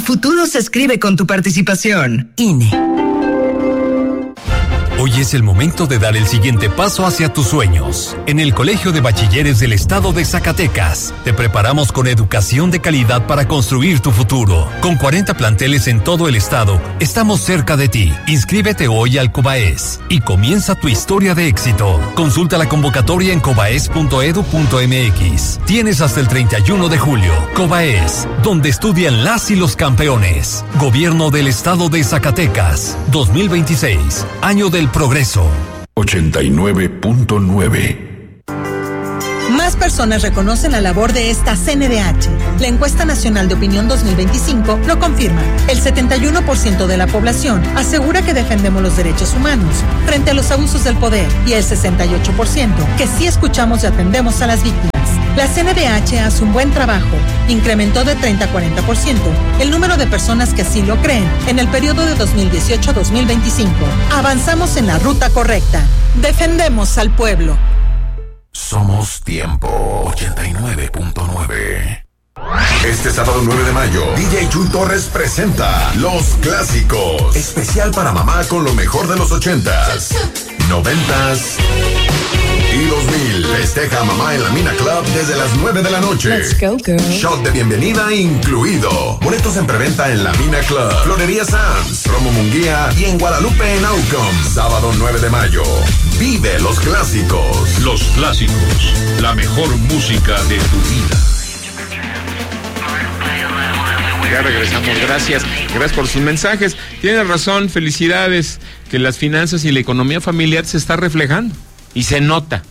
futuro se escribe con tu participación. INE. Hoy es el momento de dar el siguiente paso hacia tus sueños. En el Colegio de Bachilleres del Estado de Zacatecas, te preparamos con educación de calidad para construir tu futuro. Con 40 planteles en todo el estado, estamos cerca de ti. Inscríbete hoy al Cobaes y comienza tu historia de éxito. Consulta la convocatoria en cobaes.edu.mx. Tienes hasta el 31 de julio. Cobaes, donde estudian las y los campeones. Gobierno del Estado de Zacatecas, 2026, año del progreso. 89.9. Más personas reconocen la labor de esta CNDH. La encuesta nacional de opinión 2025 lo confirma. El 71% de la población asegura que defendemos los derechos humanos frente a los abusos del poder y el 68% que sí escuchamos y atendemos a las víctimas. La CNDH hace un buen trabajo. Incrementó de 30 a 40% el número de personas que así lo creen en el periodo de 2018 a 2025. Avanzamos en la ruta correcta. Defendemos al pueblo. Somos Tiempo 89.9. Este sábado 9 de mayo, DJ Chuy Torres presenta Los Clásicos. Especial para mamá con lo mejor de los 80s, 90s y 2000. Festeja a mamá en la Mina Club desde las 9 de la noche. Let's go, girl. Shot de bienvenida incluido. Boletos en preventa en la Mina Club, Florería Sanz, Romo Munguía y en Guadalupe en Aucom. Sábado 9 de mayo. Vive los clásicos. Los clásicos, la mejor música de tu vida. Ya regresamos, gracias por sus mensajes. Tiene razón, felicidades, que las finanzas y la economía familiar se está reflejando y se nota.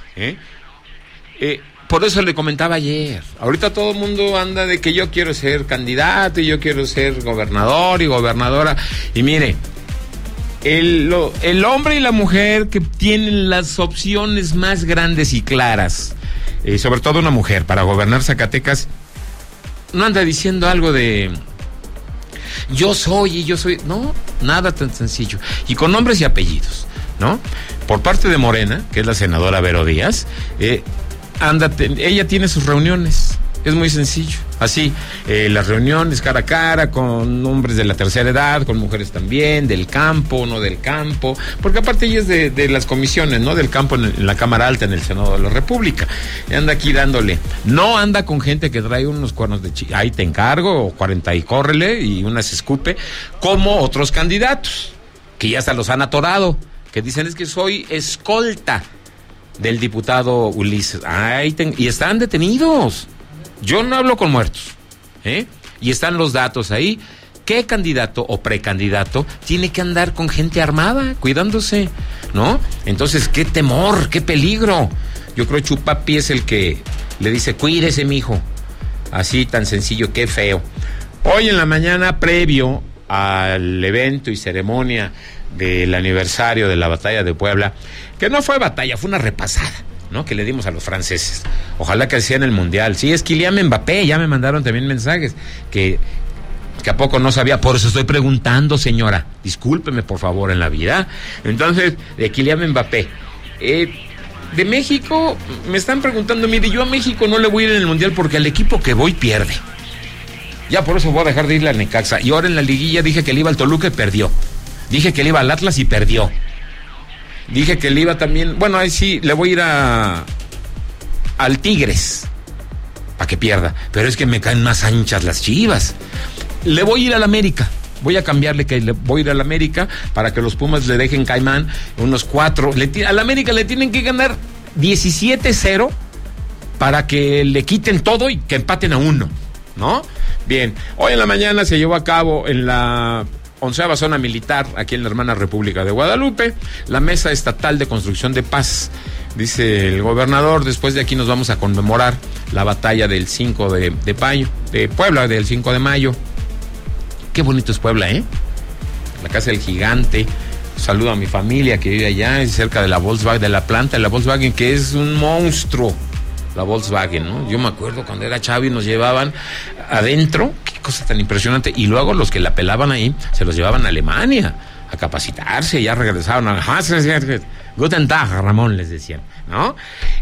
Por eso le comentaba ayer, ahorita todo el mundo anda de que yo quiero ser candidato y yo quiero ser gobernador y gobernadora, y mire, el hombre y la mujer que tienen las opciones más grandes y claras, sobre todo una mujer para gobernar Zacatecas, no anda diciendo algo de yo soy, no, nada tan sencillo, y con nombres y apellidos, ¿no? Por parte de Morena, que es la senadora Vero Díaz, ella tiene sus reuniones, es muy sencillo, así, las reuniones cara a cara con hombres de la tercera edad, con mujeres también, del campo, no del campo, porque aparte ella es de las comisiones, ¿no? Del campo en la Cámara Alta, en el Senado de la República, y anda aquí dándole, no anda con gente que trae unos cuernos de ahí te encargo, o 40 y córrele, y unas escupe, como otros candidatos, que ya hasta los han atorado, que dicen es que soy escolta del diputado Ulises, y están detenidos. Yo no hablo con muertos, y están los datos ahí. ¿Qué candidato o precandidato tiene que andar con gente armada, cuidándose, ¿no? Entonces, qué temor, qué peligro. Yo creo que Chupapi es el que le dice, cuídese, mijo. Así, tan sencillo, qué feo. Hoy en la mañana, previo al evento y ceremonia del aniversario de la batalla de Puebla, que no fue batalla, fue una repasada, ¿no? Que le dimos a los franceses. Ojalá que hacían el mundial. Sí, es Kylian Mbappé, ya me mandaron también mensajes que a poco no sabía, por eso estoy preguntando, señora. Discúlpeme, por favor, en la vida. Entonces, de Kylian Mbappé. De México, me están preguntando, mire, yo a México no le voy a ir en el mundial porque al equipo que voy pierde. Ya por eso voy a dejar de irle a Necaxa. Y ahora en la liguilla dije que le iba al Toluca y perdió. Dije que le iba al Atlas y perdió. Dije que le iba también, bueno, ahí sí, le voy a ir al Tigres, para que pierda, pero es que me caen más anchas las Chivas. Le voy a ir al América, voy a cambiarle que le voy a ir al América, para que los Pumas le dejen caimán, unos 4, al América le tienen que ganar 17-0, para que le quiten todo y que empaten a 1, ¿no? Bien, hoy en la mañana se llevó a cabo en la 11ª zona militar, aquí en la hermana República de Guadalupe, la Mesa Estatal de Construcción de Paz. Dice el gobernador, después de aquí nos vamos a conmemorar la batalla del 5 de mayo, de Puebla, del 5 de mayo. Qué bonito es Puebla, La Casa del Gigante. Saludo a mi familia que vive allá, cerca de la Volkswagen, de la planta de la Volkswagen, que es un monstruo. La Volkswagen, ¿no? Yo me acuerdo cuando era chavo y nos llevaban adentro, qué cosa tan impresionante, y luego los que la pelaban ahí, se los llevaban a Alemania a capacitarse, y ya regresaban a Guten Tag, Ramón, les decían, ¿no?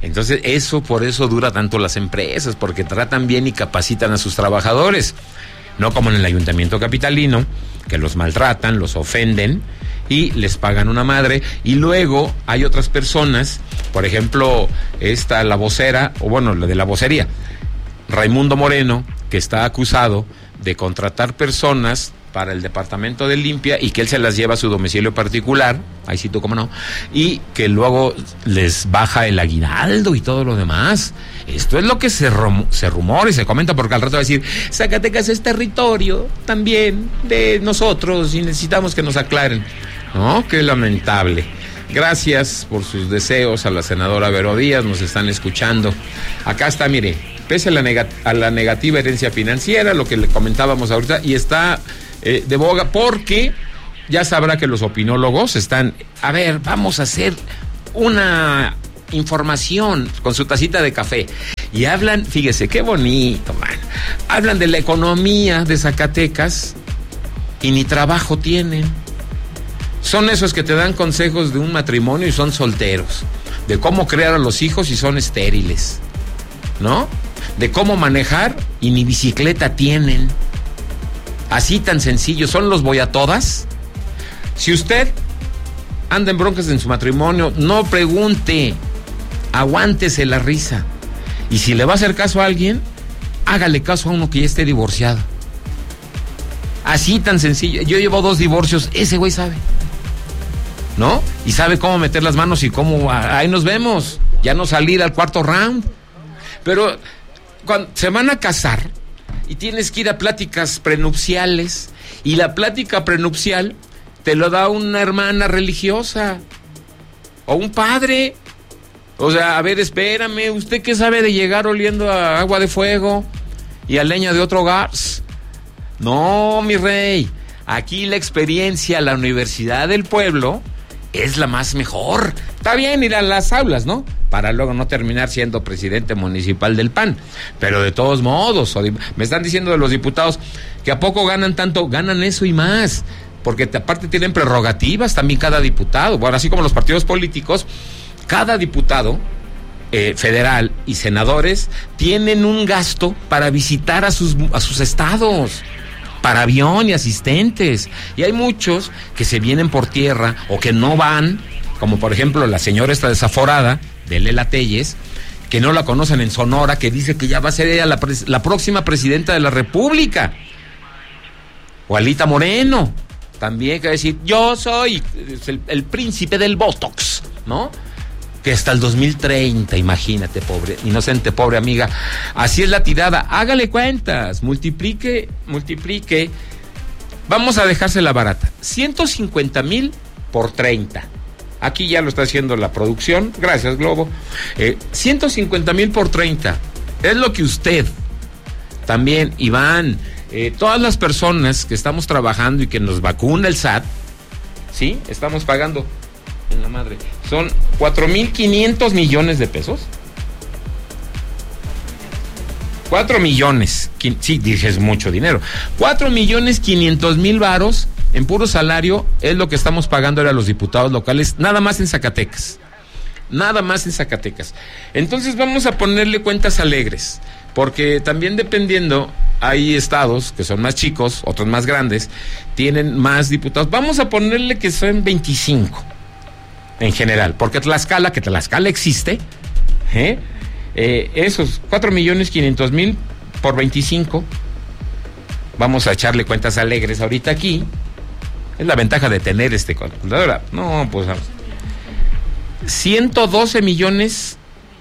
Entonces, por eso dura tanto las empresas, porque tratan bien y capacitan a sus trabajadores. No como en el Ayuntamiento Capitalino, que los maltratan, los ofenden y les pagan una madre. Y luego hay otras personas, por ejemplo, la vocera, o bueno, la de la vocería, Raimundo Moreno, que está acusado de contratar personas para el departamento de limpia y que él se las lleva a su domicilio particular, ahí sí tú cómo no, y que luego les baja el aguinaldo y todo lo demás. Esto es lo que se rumora y se comenta, porque al rato va a decir, Zacatecas es territorio también de nosotros y necesitamos que nos aclaren. No, qué lamentable. Gracias por sus deseos a la senadora Vero Díaz, nos están escuchando. Acá está, mire, pese a la negativa herencia financiera, lo que le comentábamos ahorita, y está de boga, porque ya sabrá que los opinólogos están, a ver, vamos a hacer una información con su tacita de café, y hablan, fíjese, qué bonito, man, hablan de la economía de Zacatecas y ni trabajo tienen. Son esos que te dan consejos de un matrimonio y son solteros, de cómo crear a los hijos y son estériles, ¿no? De cómo manejar y ni bicicleta tienen. Así tan sencillo, son los voy a todas. Si usted anda en broncas en su matrimonio, no pregunte, aguántese la risa. Y si le va a hacer caso a alguien, hágale caso a uno que ya esté divorciado. Así tan sencillo. Yo llevo 2 divorcios, ese güey sabe, ¿no? Y sabe cómo meter las manos y cómo, ahí nos vemos, ya no salir al 4º round. Pero cuando se van a casar y tienes que ir a pláticas prenupciales, y la plática prenupcial te lo da una hermana religiosa o un padre. O sea, a ver, espérame, ¿usted qué sabe de llegar oliendo a agua de fuego y a leña de otro gas? No, mi rey, aquí la experiencia, la Universidad del Pueblo es la más mejor. Está bien ir a las aulas, ¿no? Para luego no terminar siendo presidente municipal del PAN. Pero de todos modos, me están diciendo de los diputados que a poco ganan tanto, ganan eso y más. Porque aparte tienen prerrogativas también cada diputado. Bueno, así como los partidos políticos, cada diputado federal y senadores tienen un gasto para visitar a sus estados, para avión y asistentes. Y hay muchos que se vienen por tierra o que no van, como por ejemplo la señora esta desaforada de Lela Telles, que no la conocen en Sonora, que dice que ya va a ser ella la próxima presidenta de la República. O Alita Moreno, también, que va a decir, yo soy el príncipe del Botox, ¿no? Que hasta el 2030, imagínate, pobre, inocente, pobre amiga. Así es la tirada, hágale cuentas, multiplique. Vamos a dejársela barata, 150,000 por 30. Aquí ya lo está haciendo la producción, gracias Globo. 150,000 por 30, es lo que usted, también Iván, todas las personas que estamos trabajando y que nos vacuna el SAT, ¿sí? Estamos pagando en la madre. Son 4,500 millones de pesos. 4 millones, sí, dices mucho dinero. 4,500,000 varos en puro salario es lo que estamos pagando ahora a los diputados locales, nada más en Zacatecas. Nada más en Zacatecas. Entonces vamos a ponerle cuentas alegres, porque también dependiendo, hay estados que son más chicos, otros más grandes, tienen más diputados. Vamos a ponerle que son 25 en general, porque Tlaxcala, que Tlaxcala existe, esos 4,500,000 por 25, vamos a echarle cuentas alegres ahorita aquí. Es la ventaja de tener calculadora. No, pues 113 millones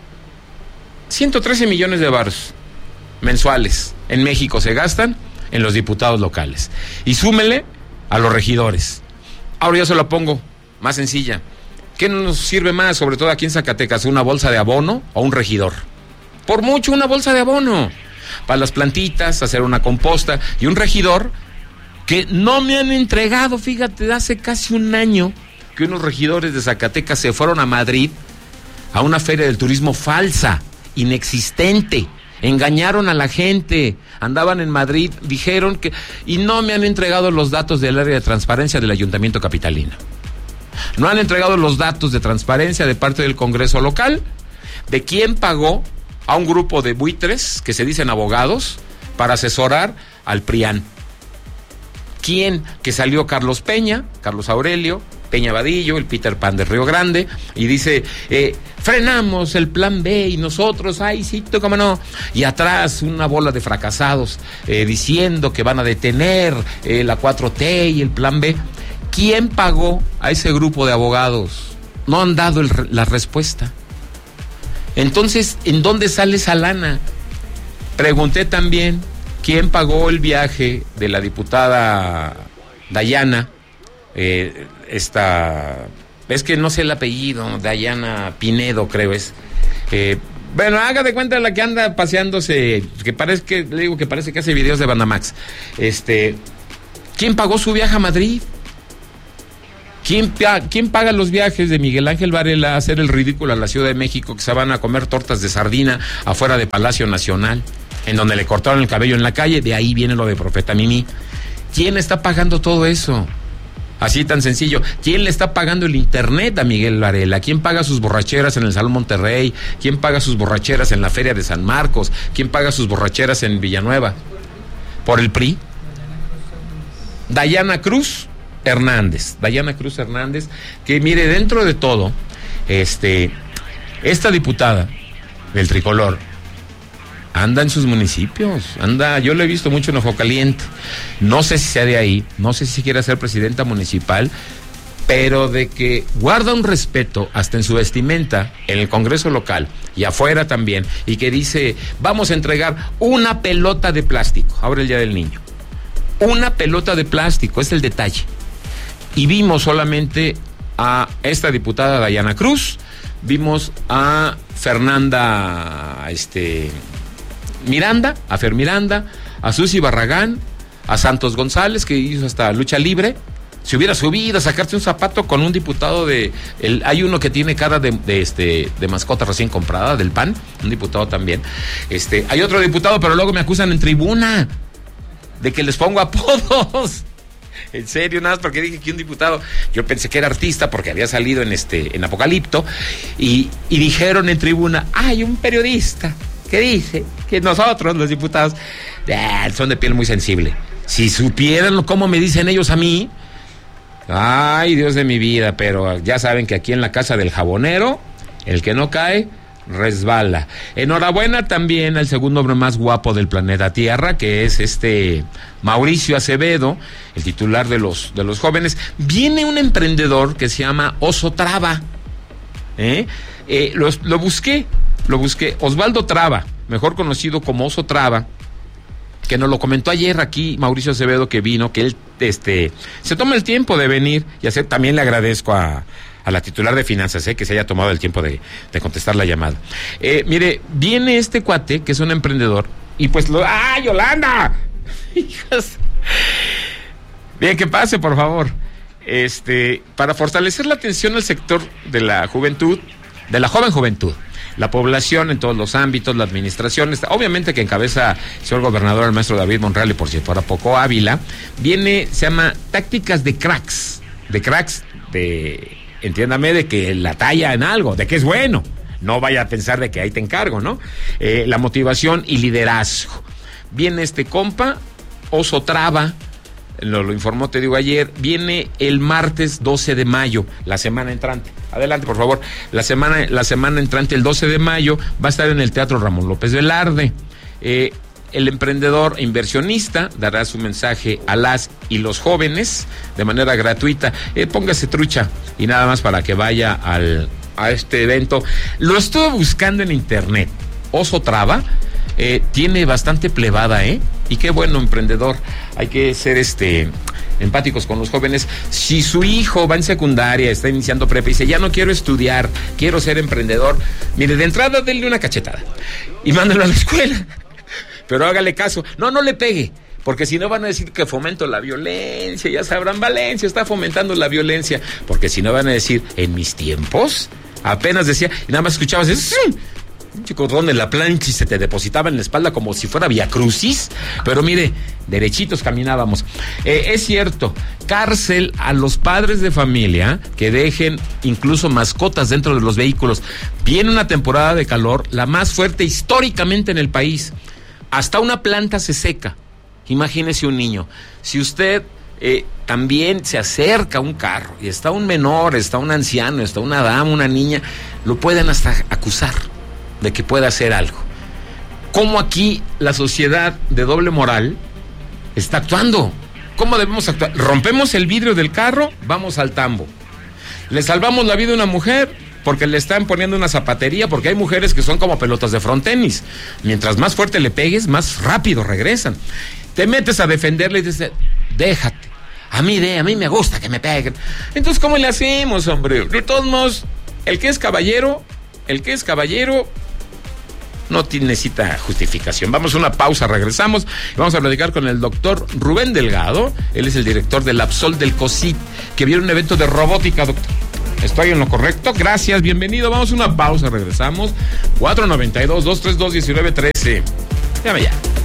de varos mensuales en México se gastan en los diputados locales. Y súmele a los regidores. Ahora ya se lo pongo más sencilla. ¿Qué nos sirve más, sobre todo aquí en Zacatecas, una bolsa de abono o un regidor? Por mucho una bolsa de abono para las plantitas, hacer una composta, y un regidor que no me han entregado, fíjate, hace casi un año que unos regidores de Zacatecas se fueron a Madrid a una feria del turismo falsa, inexistente. Engañaron a la gente, andaban en Madrid, dijeron que, y no me han entregado los datos del área de transparencia del Ayuntamiento Capitalino. No han entregado los datos de transparencia de parte del Congreso local, de quién pagó a un grupo de buitres que se dicen abogados para asesorar al PRIAN. ¿Quién? Que salió Carlos Peña, Carlos Aurelio Peña Vadillo, el Peter Pan de Río Grande, y dice, frenamos el plan B, y nosotros, ay, sí, cómo no, y atrás una bola de fracasados diciendo que van a detener la 4T y el plan B. ¿Quién pagó a ese grupo de abogados? No han dado la respuesta. Entonces, ¿en dónde sale esa lana? Pregunté también, ¿quién pagó el viaje de la diputada Dayana? Es que no sé el apellido, Dayana Pinedo, creo es. Bueno, haga de cuenta la que anda paseándose, que parece que hace videos de Bandamax. ¿Quién pagó su viaje a Madrid? ¿Quién paga los viajes de Miguel Ángel Varela a hacer el ridículo a la Ciudad de México, que se van a comer tortas de sardina afuera de Palacio Nacional, en donde le cortaron el cabello en la calle? De ahí viene lo de Profeta Mimi. ¿Quién está pagando todo eso? Así tan sencillo. ¿Quién le está pagando el internet a Miguel Varela? ¿Quién paga sus borracheras en el Salón Monterrey? ¿Quién paga sus borracheras en la Feria de San Marcos? ¿Quién paga sus borracheras en Villanueva? ¿Por el PRI? Dayana Cruz Hernández, que mire, dentro de todo, esta diputada del Tricolor anda en sus municipios, yo lo he visto mucho en Ojo Caliente, no sé si sea de ahí, no sé si quiera ser presidenta municipal, pero de que guarda un respeto hasta en su vestimenta en el Congreso local y afuera también, y que dice, vamos a entregar una pelota de plástico, ahora el Día del Niño, una pelota de plástico, es el detalle. Y vimos solamente a esta diputada Dayana Cruz, vimos a Fernanda Miranda, a Fer Miranda, a Susi Barragán, a Santos González, que hizo hasta lucha libre. Se hubiera subido a sacarse un zapato con un diputado hay uno que tiene cara de mascota recién comprada, del PAN, un diputado también. Hay otro diputado, pero luego me acusan en tribuna de que les pongo apodos. En serio, nada más porque dije que un diputado, yo pensé que era artista porque había salido en Apocalipto, y dijeron en tribuna, hay un periodista que dice que nosotros, los diputados, son de piel muy sensible. Si supieran cómo me dicen ellos a mí, ay, Dios de mi vida, pero ya saben que aquí en la casa del jabonero, el que no cae, resbala. Enhorabuena también al segundo hombre más guapo del planeta Tierra, que es Mauricio Acevedo, el titular de los jóvenes. Viene un emprendedor que se llama Oso Traba. Lo busqué. Osvaldo Traba, mejor conocido como Oso Traba, que nos lo comentó ayer aquí Mauricio Acevedo, que vino, que él se toma el tiempo de venir y hacer. También le agradezco a la titular de finanzas, que se haya tomado el tiempo de contestar la llamada. Mire, viene este cuate, que es un emprendedor, y pues ¡ah, Yolanda! Hijas. Bien, que pase, por favor. Para fortalecer la atención al sector de la juventud, de la joven juventud, la población en todos los ámbitos, la administración, obviamente que encabeza el señor gobernador, el maestro David Monreal, y por si fuera poco Ávila, se llama tácticas de cracks, entiéndame, de que la talla en algo, de que es bueno, no vaya a pensar de que ahí te encargo, ¿no? La motivación y liderazgo. Viene este compa, Oso Traba, lo informó, te digo, ayer, viene el martes 12 de mayo, la semana entrante. Adelante, por favor. La semana entrante, el 12 de mayo, va a estar en el Teatro Ramón López Velarde. El emprendedor e inversionista dará su mensaje a las y los jóvenes de manera gratuita. Póngase trucha y nada más para que vaya a este evento. Lo estuve buscando en internet. Oso Traba tiene bastante plebada, y qué bueno, emprendedor. Hay que ser empáticos con los jóvenes. Si su hijo va en secundaria, está iniciando prepa y dice, ya no quiero estudiar, quiero ser emprendedor, mire, de entrada denle una cachetada y mándalo a la escuela. Pero hágale caso. No le pegue, porque si no van a decir que fomento la violencia. Ya sabrán, Valencia está fomentando la violencia, porque si no van a decir, en mis tiempos apenas decía, y nada más escuchabas un chicotón en la plancha y se te depositaba en la espalda como si fuera Via Crucis, pero mire, derechitos caminábamos. Es cierto, cárcel a los padres de familia que dejen incluso mascotas dentro de los vehículos. Viene una temporada de calor, la más fuerte históricamente en el país. hasta una planta se seca. Imagínese un niño. Si usted también se acerca a un carro y está un menor, está un anciano, está una dama, una niña, lo pueden hasta acusar de que pueda hacer algo. ¿Cómo aquí la sociedad de doble moral está actuando? ¿Cómo debemos actuar? Rompemos el vidrio del carro, vamos al tambo. Le salvamos la vida a una mujer porque le están poniendo una zapatería, porque hay mujeres que son como pelotas de frontenis. Mientras más fuerte le pegues, más rápido regresan. Te metes a defenderle y dices, déjate. A mí me gusta que me peguen. Entonces, ¿cómo le hacemos, hombre? De todos modos, el que es caballero no necesita justificación. Vamos a una pausa, regresamos y vamos a platicar con el doctor Rubén Delgado. Él es el director del Absol del COSIT, que viene un evento de robótica, doctor. ¿Estoy en lo correcto? Gracias, bienvenido. Vamos a una pausa, regresamos. 492-232-1913. Llame ya.